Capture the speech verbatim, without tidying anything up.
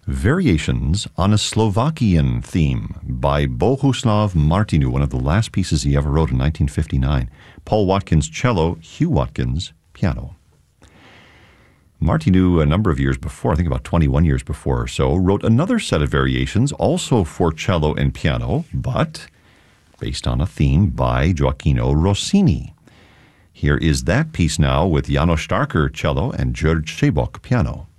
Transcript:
Variations on a Slovakian Theme by Bohuslav Martinu, one of the last pieces he ever wrote in nineteen fifty-nine. Paul Watkins, cello, Hugh Watkins, piano. Martinu, a number of years before, I think about twenty-one years before or so, wrote another set of variations, also for cello and piano, but based on a theme by Gioacchino Rossini. Here is that piece now with János Starker, cello, and György Sebok, piano.